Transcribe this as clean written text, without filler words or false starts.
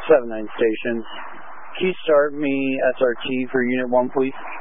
79 station. Can you start me SRT for Unit 1, please?